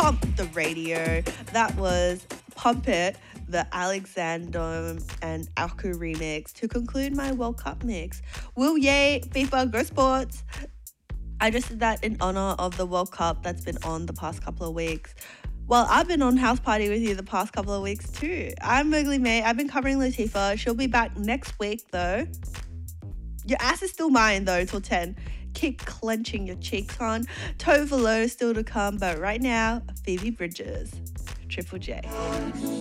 Pump the Radio. That was Pump It, the Alexander and Aku remix to conclude my World Cup mix. Woo yay, FIFA, go sports! I just did that in honor of the World Cup that's been on the past couple of weeks. Well, I've been on House Party with you the past couple of weeks too. I'm Mowgli May. I've been covering Latifah. She'll be back next week though. Your ass is still mine though till 10. Keep clenching your cheeks on. Tovalo still to come, but right now, Phoebe Bridgers, Triple J.